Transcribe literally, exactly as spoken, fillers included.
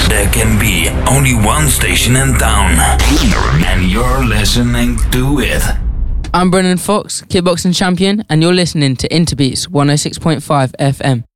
There can be only one station in town, and you're listening to it. I'm Brennan Fox, kickboxing champion, and you're listening to Interbeats one oh six point five F M.